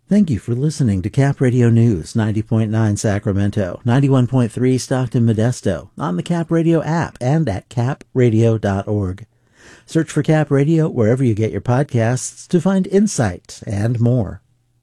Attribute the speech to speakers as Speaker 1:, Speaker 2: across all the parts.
Speaker 1: Thank you for listening to Cap Radio News, 90.9 Sacramento, 91.3 Stockton Modesto, on the Cap Radio app and at capradio.org. Search for Cap Radio wherever you get your podcasts to find insight and more.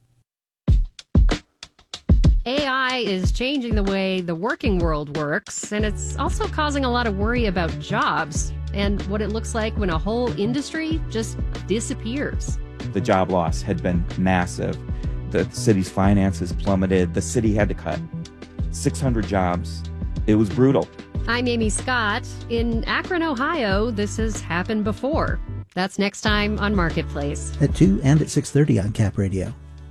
Speaker 2: AI is changing the way the working world works, and it's also causing a lot of worry about jobs and what it looks like when a whole industry just disappears.
Speaker 3: The job loss had been massive. The city's finances plummeted. The city had to cut 600 jobs. It was brutal.
Speaker 2: I'm Amy Scott. In Akron, Ohio, this has happened before. That's next time on Marketplace.
Speaker 1: At 2 and at 6:30 on Cap Radio.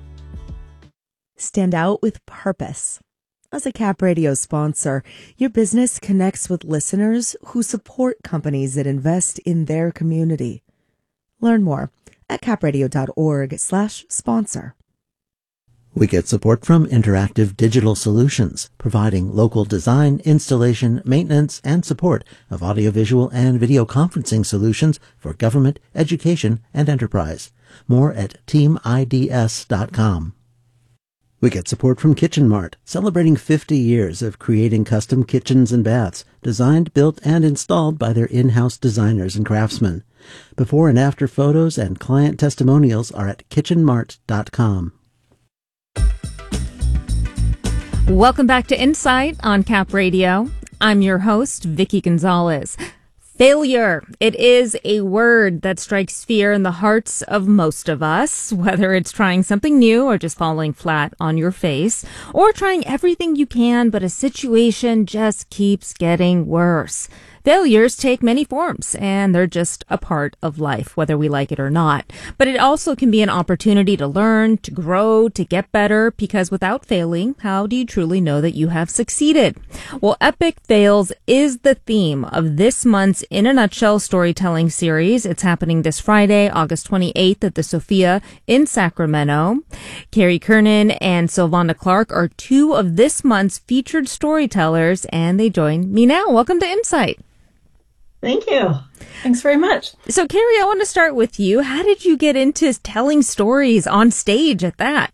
Speaker 4: Stand out with purpose. As a Cap Radio sponsor, your business connects with listeners who support companies that invest in their community. Learn more at capradio.org/sponsor.
Speaker 1: We get support from Interactive Digital Solutions, providing local design, installation, maintenance, and support of audiovisual and video conferencing solutions for government, education, and enterprise. More at teamids.com. We get support from Kitchen Mart, celebrating 50 years of creating custom kitchens and baths, designed, built, and installed by their in-house designers and craftsmen. Before and after photos and client testimonials are at kitchenmart.com.
Speaker 5: Welcome back to Insight on Cap Radio. I'm your host, Vicky Gonzalez. Failure. It is a word that strikes fear in the hearts of most of us, whether it's trying something new or just falling flat on your face, or trying everything you can, but a situation just keeps getting worse. Failures take many forms, and they're just a part of life, whether we like it or not. But it also can be an opportunity to learn, to grow, to get better, because without failing, how do you truly know that you have succeeded? Well, Epic Fails is the theme of this month's In a Nutshell storytelling series. It's happening this Friday, August 28th at the Sophia in Sacramento. Carrie Kernan and Sylvana Clark are two of this month's featured storytellers, and they join me now. Welcome to Insight.
Speaker 6: Thank you. Thanks very much.
Speaker 5: So, Carrie, I want to start with you. How did you get into telling stories on stage at that?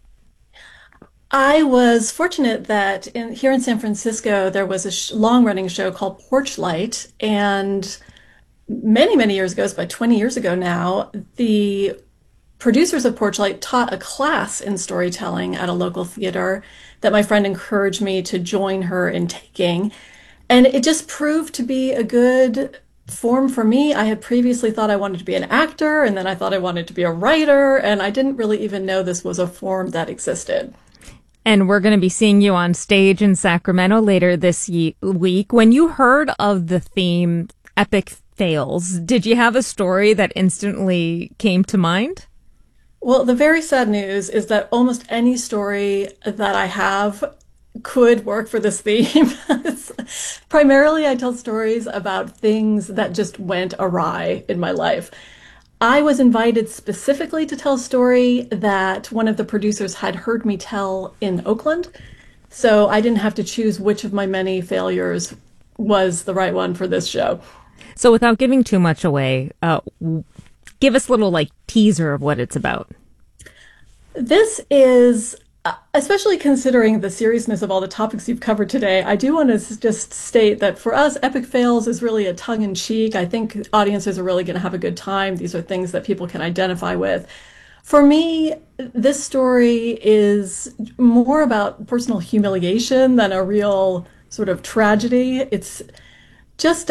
Speaker 6: I was fortunate that here in San Francisco, there was a long-running show called Porchlight, and many, many years ago, it's about 20 years ago now, the producers of Porchlight taught a class in storytelling at a local theater that my friend encouraged me to join her in taking. And it just proved to be a good form for me. I had previously thought I wanted to be an actor, and then I thought I wanted to be a writer, and I didn't really even know this was a form that existed.
Speaker 5: And we're going to be seeing you on stage in Sacramento later this week. When you heard of the theme Epic Fails, did you have a story that instantly came to mind?
Speaker 6: Well, the very sad news is that almost any story that I have could work for this theme. Primarily, I tell stories about things that just went awry in my life. I was invited specifically to tell a story that one of the producers had heard me tell in Oakland. So I didn't have to choose which of my many failures was the right one for this show.
Speaker 5: So without giving too much away, give us a little teaser of what it's about.
Speaker 6: This is, especially considering the seriousness of all the topics you've covered today, I do want to just state that for us, Epic Fails is really a tongue-in-cheek. I think audiences are really going to have a good time. These are things that people can identify with. For me, this story is more about personal humiliation than a real sort of tragedy. It's just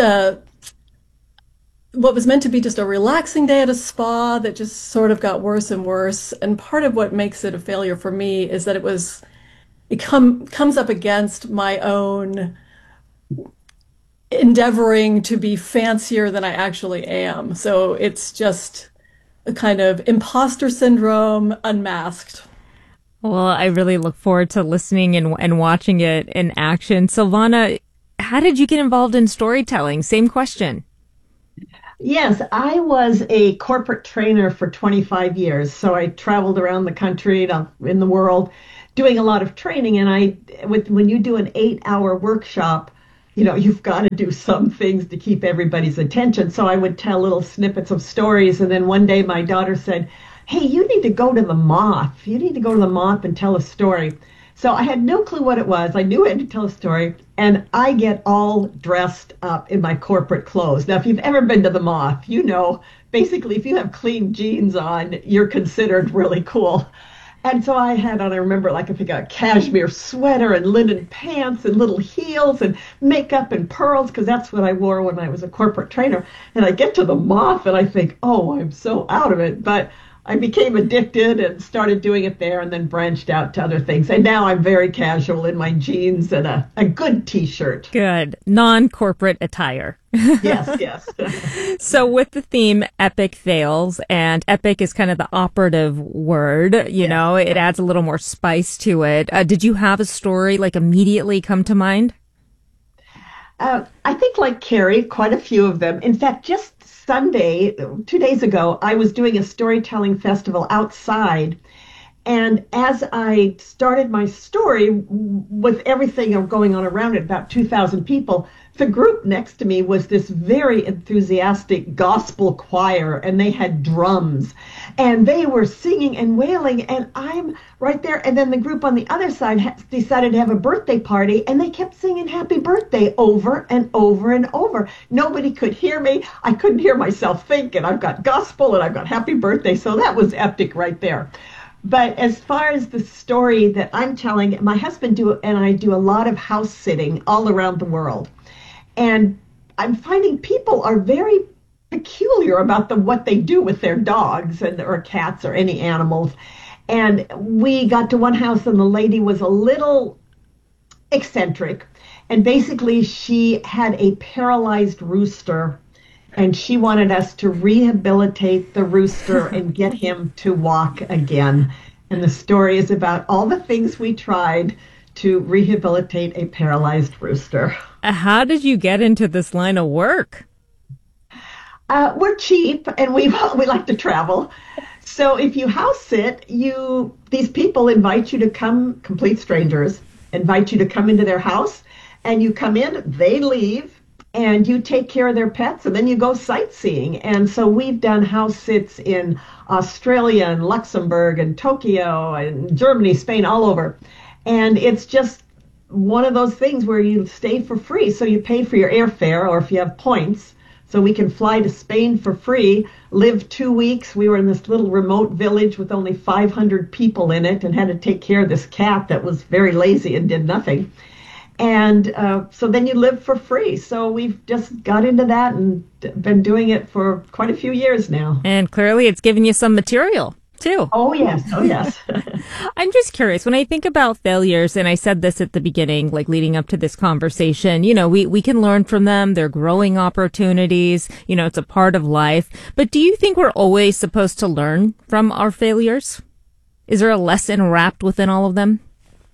Speaker 6: what was meant to be just a relaxing day at a spa that just sort of got worse and worse. And part of what makes it a failure for me is that it comes up against my own endeavoring to be fancier than I actually am. So it's just a kind of imposter syndrome unmasked.
Speaker 5: Well, I really look forward to listening and watching it in action. Sylvana, how did you get involved in storytelling? Same question.
Speaker 7: Yes, I was a corporate trainer for 25 years. So I traveled around the country and in the world doing a lot of training. And when you do an 8-hour workshop, you've got to do some things to keep everybody's attention. So I would tell little snippets of stories. And then one day my daughter said, hey, you need to go to the Moth. You need to go to the Moth and tell a story. So I had no clue what it was. I knew I had to tell a story, and I get all dressed up in my corporate clothes. Now, if you've ever been to the Moth, you know, basically, if you have clean jeans on, you're considered really cool. And so I had on, I remember, like I think a cashmere sweater and linen pants and little heels and makeup and pearls, because that's what I wore when I was a corporate trainer. And I get to the Moth and I think, oh, I'm so out of it. But I became addicted and started doing it there and then branched out to other things. And now I'm very casual in my jeans and a good T-shirt.
Speaker 5: Good. Non-corporate attire.
Speaker 7: Yes, yes.
Speaker 5: So with the theme epic fails, and epic is kind of the operative word, you know, it adds a little more spice to it. Did you have a story like immediately come to mind?
Speaker 7: I think like Carrie, quite a few of them. In fact, just Sunday, 2 days ago, I was doing a storytelling festival outside. And as I started my story with everything going on around it, about 2,000 people, the group next to me was this very enthusiastic gospel choir, and they had drums, and they were singing and wailing, and I'm right there. And then the group on the other side decided to have a birthday party, and they kept singing happy birthday over and over and over. Nobody could hear me. I couldn't hear myself think, and I've got gospel and I've got happy birthday. So that was epic right there. But as far as the story that I'm telling, my husband and I do a lot of house sitting all around the world. And I'm finding people are very peculiar about what they do with their dogs or cats or any animals. And we got to one house and the lady was a little eccentric. And basically she had a paralyzed rooster, and she wanted us to rehabilitate the rooster and get him to walk again. And the story is about all the things we tried to rehabilitate a paralyzed rooster.
Speaker 5: How did you get into this line of work?
Speaker 7: We're cheap and we like to travel. So if you house sit, these people invite you to come, complete strangers, invite you to come into their house, and you come in, they leave, and you take care of their pets, and then you go sightseeing. And so we've done house sits in Australia and Luxembourg and Tokyo and Germany, Spain, all over. And it's just one of those things where you stay for free. So you pay for your airfare, or if you have points. So we can fly to Spain for free, live 2 weeks. We were in this little remote village with only 500 people in it and had to take care of this cat that was very lazy and did nothing. And so then you live for free. So we've just got into that and been doing it for quite a few years now.
Speaker 5: And clearly it's given you some material, too.
Speaker 7: Oh, yes. Oh, yes.
Speaker 5: I'm just curious. When I think about failures, and I said this at the beginning, like leading up to this conversation, you know, we can learn from them. They're growing opportunities. You know, it's a part of life. But do you think we're always supposed to learn from our failures? Is there a lesson wrapped within all of them?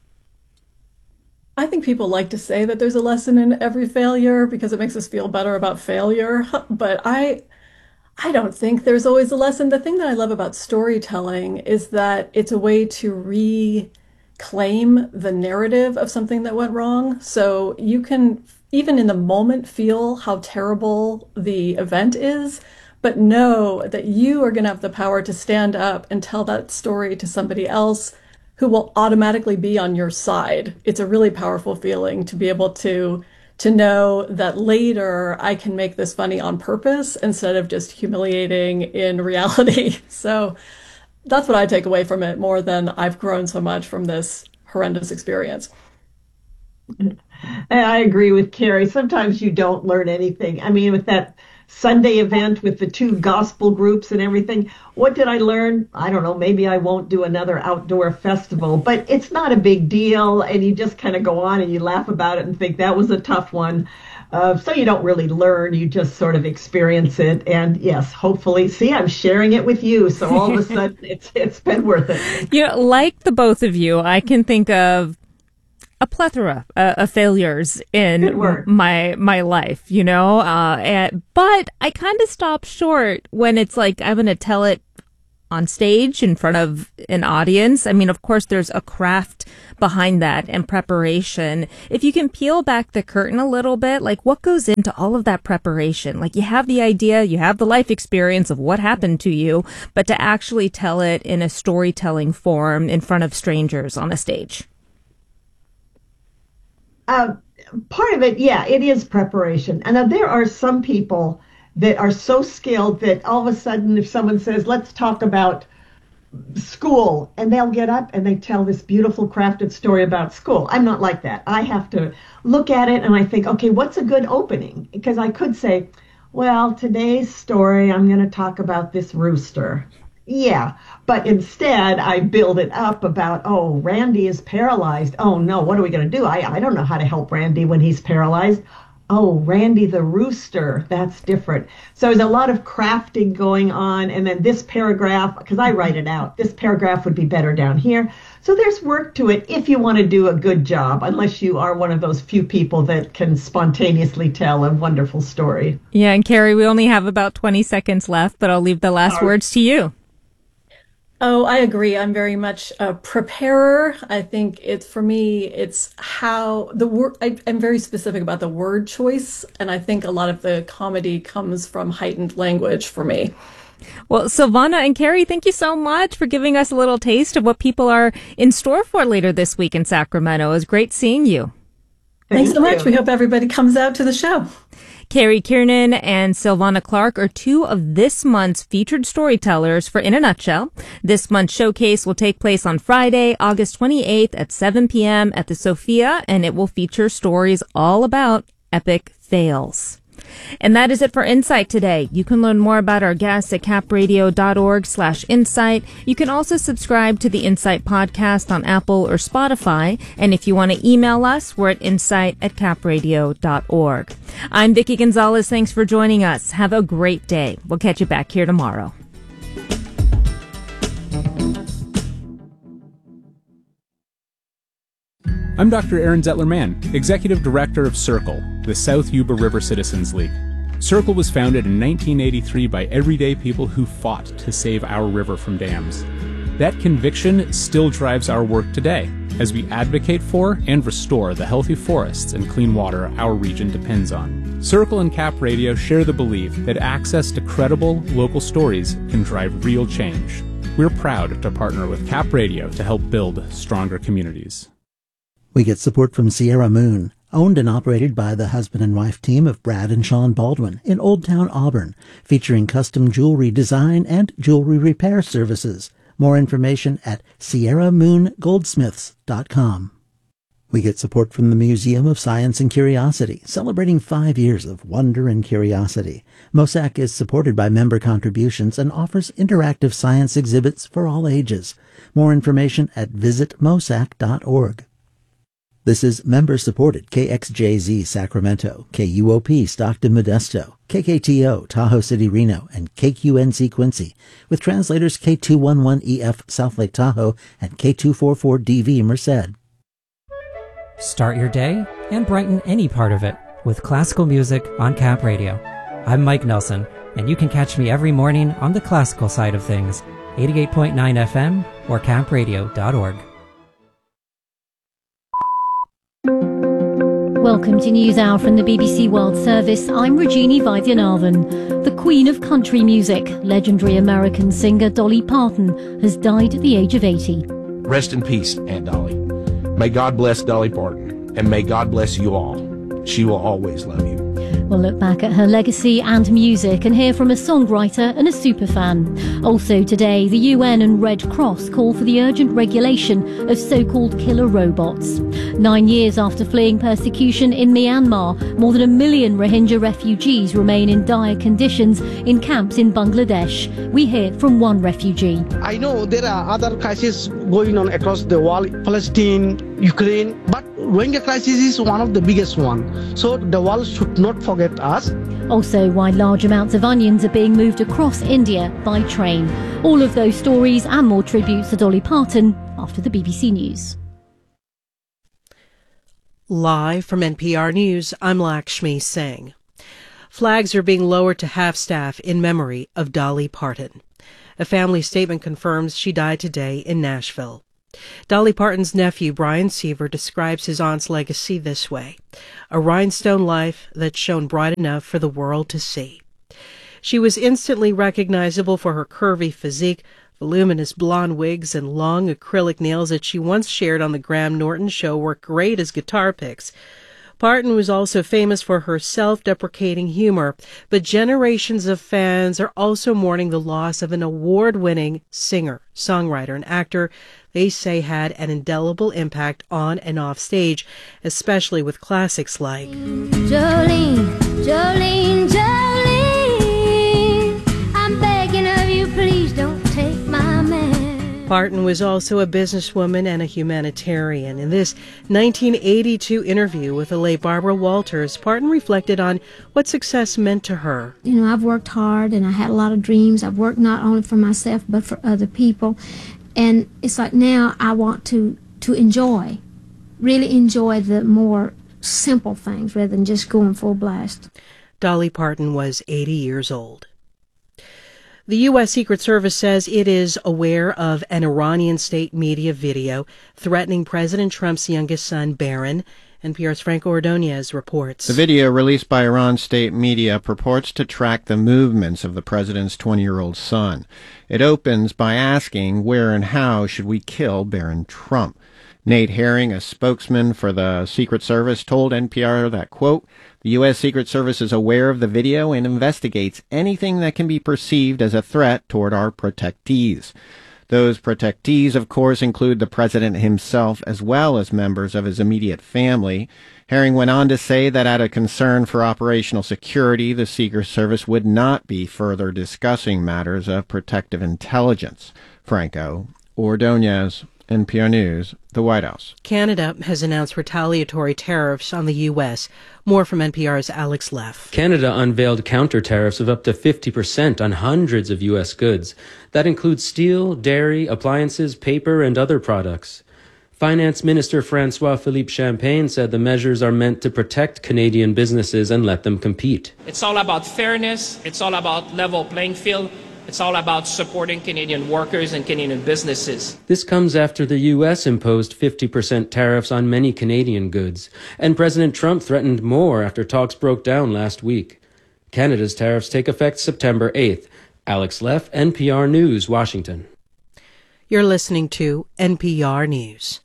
Speaker 6: I think people like to say that there's a lesson in every failure because it makes us feel better about failure. But I don't think there's always a lesson. The thing that I love about storytelling is that it's a way to reclaim the narrative of something that went wrong. So you can, even in the moment, feel how terrible the event is, but know that you are going to have the power to stand up and tell that story to somebody else who will automatically be on your side. It's a really powerful feeling to be able to know that later I can make this funny on purpose instead of just humiliating in reality. So that's what I take away from it more than I've grown so much from this horrendous experience.
Speaker 7: And I agree with Carrie. Sometimes you don't learn anything. I mean, with that Sunday event with the 2 gospel groups and everything, what did I learn? I don't know. Maybe I won't do another outdoor festival, but it's not a big deal. And you just kind of go on and you laugh about it and think that was a tough one. So you don't really learn. You just sort of experience it. And yes, hopefully, see, I'm sharing it with you. So all of a sudden it's been worth it.
Speaker 5: You know, like the both of you, I can think of a plethora of failures in my life, you know, but I kind of stop short when it's like I'm going to tell it on stage in front of an audience. I mean, of course, there's a craft behind that and preparation. If you can peel back the curtain a little bit, like what goes into all of that preparation? Like you have the idea, you have the life experience of what happened to you, but to actually tell it in a storytelling form in front of strangers on a stage.
Speaker 7: Part of it, yeah, it is preparation. And there are some people that are so skilled that all of a sudden, if someone says, let's talk about school, and they'll get up and they tell this beautiful crafted story about school. I'm not like that. I have to look at it and I think, okay, what's a good opening? Because I could say, well, today's story, I'm going to talk about this rooster. Yeah, but instead I build it up about, oh, Randy is paralyzed. Oh no, what are we going to do? I don't know how to help Randy when he's paralyzed. Oh, Randy the rooster, that's different. So there's a lot of crafting going on. And then this paragraph, because I write it out, this paragraph would be better down here. So there's work to it if you want to do a good job, unless you are one of those few people that can spontaneously tell a wonderful story.
Speaker 5: Yeah, and Carrie, we only have about 20 seconds left, but I'll leave the last words to you.
Speaker 6: Oh, I agree. I'm very much a preparer. I think for me, it's how the word, I'm very specific about the word choice. And I think a lot of the comedy comes from heightened language for me.
Speaker 5: Well, Silvana and Carrie, thank you so much for giving us a little taste of what people are in store for later this week in Sacramento. It was great seeing you.
Speaker 6: Thanks so much. We hope everybody comes out to the show.
Speaker 5: Carrie Kiernan and Silvana Clark are two of this month's featured storytellers for In a Nutshell. This month's showcase will take place on Friday, August 28th at 7 p.m. at the Sophia, and it will feature stories all about epic fails. And that is it for Insight today. You can learn more about our guests at capradio.org/insight. You can also subscribe to the Insight podcast on Apple or Spotify. And if you want to email us, we're at insight@capradio.org. I'm Vicki Gonzalez. Thanks for joining us. Have a great day. We'll catch you back here tomorrow.
Speaker 8: I'm Dr. Aaron Zettler-Mann, Executive Director of Circle, the South Yuba River Citizens League. Circle was founded in 1983 by everyday people who fought to save our river from dams. That conviction still drives our work today as we advocate for and restore the healthy forests and clean water our region depends on. Circle and Cap Radio share the belief that access to credible local stories can drive real change. We're proud to partner with Cap Radio to help build stronger communities.
Speaker 1: We get support from Sierra Moon, owned and operated by the husband and wife team of Brad and Sean Baldwin in Old Town Auburn, featuring custom jewelry design and jewelry repair services. More information at sierramoongoldsmiths.com. We get support from the Museum of Science and Curiosity, celebrating 5 years of wonder and curiosity. MOSAC is supported by member contributions and offers interactive science exhibits for all ages. More information at visitmosac.org. This is member-supported KXJZ Sacramento, KUOP Stockton Modesto, KKTO Tahoe City Reno, and KQNC Quincy, with translators K211EF South Lake Tahoe and K244DV Merced.
Speaker 9: Start your day and brighten any part of it with classical music on Cap Radio. I'm Mike Nelson, and you can catch me every morning on the classical side of things, 88.9 FM or capradio.org.
Speaker 10: Welcome to NewsHour from the BBC World Service. I'm Regini Vaidyanathan. The Queen of Country Music, legendary American singer Dolly Parton, has died at the age of 80.
Speaker 11: Rest in peace, Aunt Dolly. May God bless Dolly Parton, and may God bless you all. She will always love you.
Speaker 10: We'll look back at her legacy and music and hear from a songwriter and a superfan. Also today, the UN and Red Cross call for the urgent regulation of so-called killer robots. 9 years after fleeing persecution in Myanmar, more than 1 million Rohingya refugees remain in dire conditions in camps in Bangladesh. We hear from one refugee.
Speaker 12: I know there are other crises going on across the world, Palestine, Ukraine, but Rohingya crisis is one of the biggest ones. So the world should not forget us.
Speaker 10: Also, why large amounts of onions are being moved across India by train. All of those stories and more tributes to Dolly Parton after the BBC News.
Speaker 13: Live from NPR News, I'm Lakshmi Singh. Flags are being lowered to half-staff in memory of Dolly Parton. A family statement confirms she died today in Nashville. Dolly Parton's nephew, Brian Seaver, describes his aunt's legacy this way: a rhinestone life that shone bright enough for the world to see. She was instantly recognizable for her curvy physique, voluminous blonde wigs, and long acrylic nails that she once shared on the Graham Norton Show were great as guitar picks. Parton was also famous for her self-deprecating humor, but generations of fans are also mourning the loss of an award-winning singer, songwriter, and actor they say had an indelible impact on and off stage, especially with classics like
Speaker 14: Jolene, Jolene, Jolene, I'm begging of you, please don't take my man.
Speaker 13: Parton was also a businesswoman and a humanitarian. In this 1982 interview with the late Barbara Walters, Parton reflected on what success meant to her.
Speaker 14: You know, I've worked hard and I had a lot of dreams. I've worked not only for myself but for other people. And it's like now I want to enjoy, really enjoy the more simple things rather than just going full blast.
Speaker 13: Dolly Parton was 80 years old. The U.S. Secret Service says it is aware of an Iranian state media video threatening President Trump's youngest son, Barron. NPR's Franco Ordonez reports.
Speaker 15: The video released by Iran state media purports to track the movements of the president's 20-year-old son. It opens by asking where and how should we kill Barron Trump. Nate Herring, a spokesman for the Secret Service, told NPR that, quote, the U.S. Secret Service is aware of the video and investigates anything that can be perceived as a threat toward our protectees. Those protectees, of course, include the president himself as well as members of his immediate family. Herring went on to say that out of concern for operational security, the Secret Service would not be further discussing matters of protective intelligence. Franco Ordonez, NPR News, the White House.
Speaker 13: Canada has announced retaliatory tariffs on the U.S. More from NPR's Alex Leff.
Speaker 16: Canada unveiled counter tariffs of up to 50% on hundreds of U.S. goods. That includes steel, dairy, appliances, paper, and other products. Finance Minister François-Philippe Champagne said the measures are meant to protect Canadian businesses and let them compete.
Speaker 17: It's all about fairness. It's all about level playing field. It's all about supporting Canadian workers and Canadian businesses.
Speaker 16: This comes after the U.S. imposed 50% tariffs on many Canadian goods, and President Trump threatened more after talks broke down last week. Canada's tariffs take effect September 8th. Alex Leff, NPR News, Washington.
Speaker 13: You're listening to NPR News.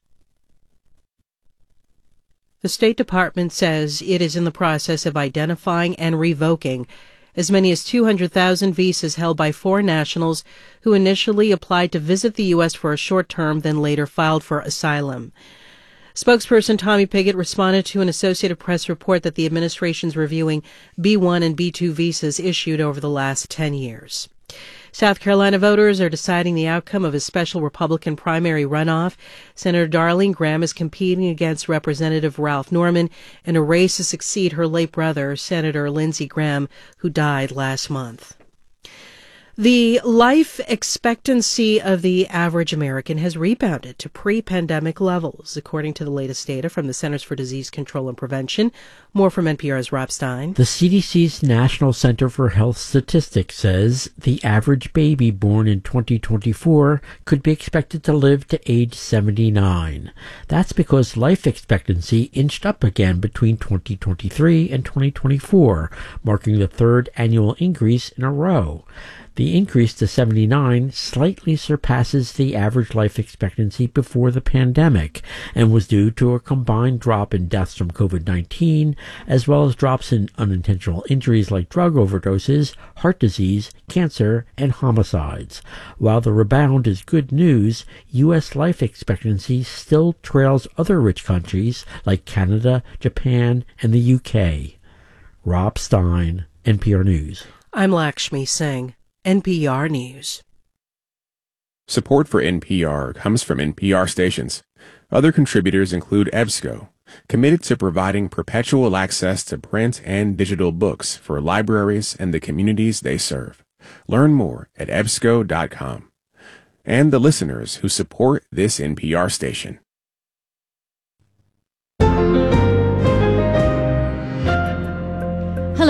Speaker 13: The State Department says it is in the process of identifying and revoking as many as 200,000 visas held by foreign nationals who initially applied to visit the U.S. for a short term, then later filed for asylum. Spokesperson Tommy Pigott responded to an Associated Press report that the administration's reviewing B-1 and B-2 visas issued over the last 10 years. South Carolina voters are deciding the outcome of a special Republican primary runoff. Senator Darlene Graham is competing against Representative Ralph Norman in a race to succeed her late brother, Senator Lindsey Graham, who died last month. The life expectancy of the average American has rebounded to pre-pandemic levels, according to the latest data from the Centers for Disease Control and Prevention. More from NPR's Rob Stein.
Speaker 18: The CDC's National Center for Health Statistics says the average baby born in 2024 could be expected to live to age 79. That's because life expectancy inched up again between 2023 and 2024, marking the third annual increase in a row. The increase to 79 slightly surpasses the average life expectancy before the pandemic and was due to a combined drop in deaths from COVID-19, as well as drops in unintentional injuries like drug overdoses, heart disease, cancer, and homicides. While the rebound is good news, U.S. life expectancy still trails other rich countries like Canada, Japan, and the U.K. Rob Stein, NPR News.
Speaker 13: I'm Lakshmi Singh. NPR News.
Speaker 19: Support for NPR comes from NPR stations. Other contributors include EBSCO, committed to providing perpetual access to print and digital books for libraries and the communities they serve. Learn more at ebsco.com. And the listeners who support this NPR station.
Speaker 10: Hello,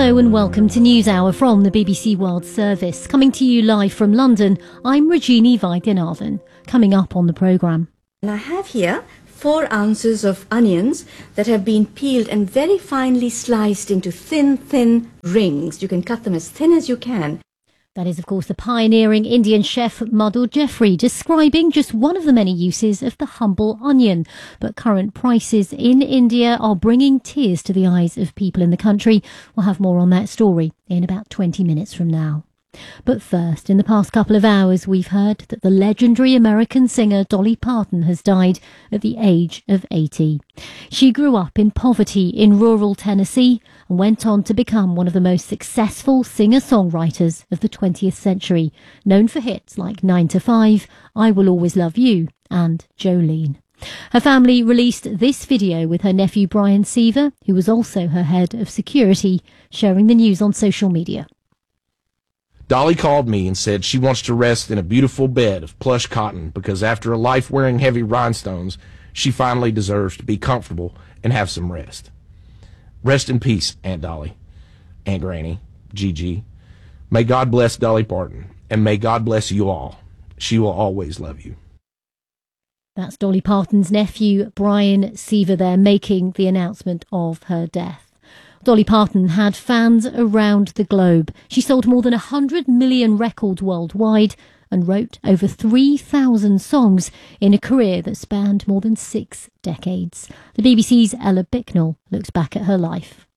Speaker 10: Hello and welcome to NewsHour from the BBC World Service. Coming to you live from London, I'm Rajini Vaidyanathan. Coming up on the programme.
Speaker 20: And I have here 4 ounces of onions that have been peeled and very finely sliced into thin rings. You can cut them as thin as you can.
Speaker 10: That is, of course, the pioneering Indian chef Madhur Jeffrey describing just one of the many uses of the humble onion. But current prices in India are bringing tears to the eyes of people in the country. We'll have more on that story in about 20 minutes from now. But first, in the past couple of hours, we've heard that the legendary American singer Dolly Parton has died at the age of 80. She grew up in poverty in rural Tennessee and went on to become one of the most successful singer-songwriters of the 20th century, known for hits like 9 to 5, I Will Always Love You and Jolene. Her family released this video with her nephew Brian Seaver, who was also her head of security, sharing the news on social media.
Speaker 11: Dolly called me and said she wants to rest in a beautiful bed of plush cotton because after a life wearing heavy rhinestones, she finally deserves to be comfortable and have some rest. Rest in peace, Aunt Dolly, Aunt Granny, Gigi. May God bless Dolly Parton, and may God bless you all. She will always love you.
Speaker 10: That's Dolly Parton's nephew, Brian Seaver, there making the announcement of her death. Dolly Parton had fans around the globe. She sold more than 100 million records worldwide and wrote over 3,000 songs in a career that spanned more than 6 decades. The BBC's Ella Bicknell looks back at her life.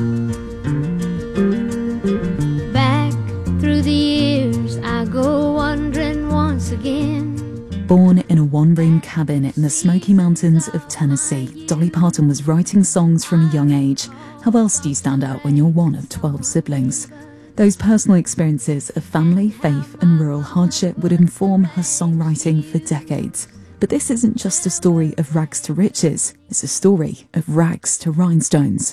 Speaker 14: Back through the years, I go wandering once again.
Speaker 21: Born in a one-room cabin in the Smoky Mountains of Tennessee, Dolly Parton was writing songs from a young age. How else do you stand out when you're one of 12 siblings? Those personal experiences of family, faith and rural hardship would inform her songwriting for decades. But this isn't just a story of rags to riches, it's a story of rags to rhinestones.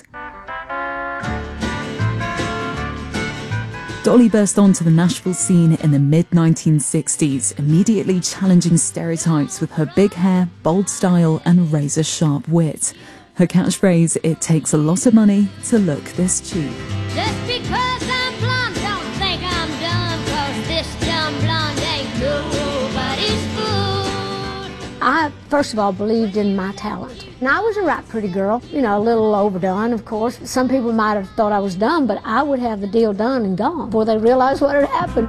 Speaker 21: Dolly burst onto the Nashville scene in the mid-1960s, immediately challenging stereotypes with her big hair, bold style and razor-sharp wit. Her catchphrase, "It takes a lot of money to look this cheap."
Speaker 14: Just because I'm blonde, don't think I'm done, 'cause this dumb blonde ain't nobody's fool.
Speaker 22: I, first of all, believed in my talent. And I was a right pretty girl, you know, a little overdone, of course. Some people might have thought I was dumb, but I would have the deal done and gone before they realized what had happened.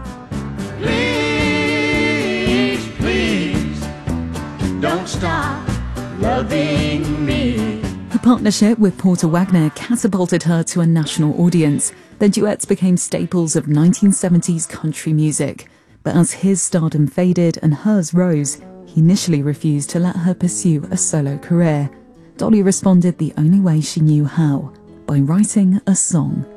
Speaker 23: Please, please, don't stop loving me.
Speaker 21: Her partnership with Porter Wagner catapulted her to a national audience. Their duets became staples of 1970s country music. But as his stardom faded and hers rose, he initially refused to let her pursue a solo career. Dolly responded the only way she knew how, by writing a song.